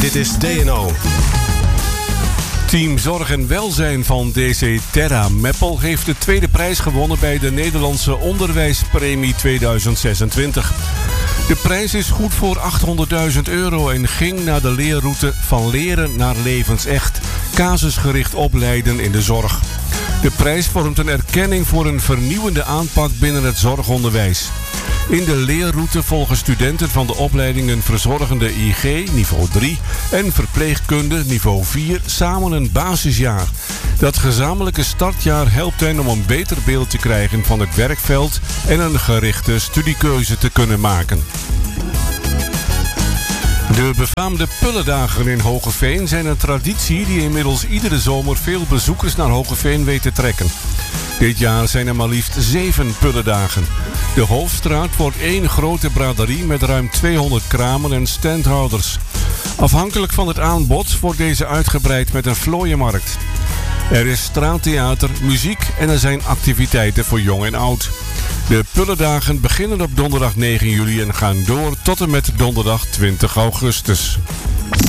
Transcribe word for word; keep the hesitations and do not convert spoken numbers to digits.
Dit is D N O. Team Zorg en Welzijn van D C Terra Meppel heeft de tweede prijs gewonnen bij de Nederlandse Onderwijspremie tweeduizend zesentwintig. De prijs is goed voor achthonderdduizend euro en ging naar de leerroute van leren naar levensecht, casusgericht opleiden in de zorg. De prijs vormt een erkenning voor een vernieuwende aanpak binnen het zorgonderwijs. In de leerroute volgen studenten van de opleidingen Verzorgende I G, niveau drie, en Verpleegkunde, niveau vier, samen een basisjaar. Dat gezamenlijke startjaar helpt hen om een beter beeld te krijgen van het werkveld en een gerichte studiekeuze te kunnen maken. De befaamde Pullendagen in Hoogeveen zijn een traditie die inmiddels iedere zomer veel bezoekers naar Hoogeveen weet te trekken. Dit jaar zijn er maar liefst zeven Pullendagen. De Hoofdstraat wordt één grote braderie met ruim tweehonderd kramen en standhouders. Afhankelijk van het aanbod wordt deze uitgebreid met een vlooienmarkt. Er is straattheater, muziek en er zijn activiteiten voor jong en oud. De Pullendagen beginnen op donderdag negen juli en gaan door tot en met donderdag twintig augustus.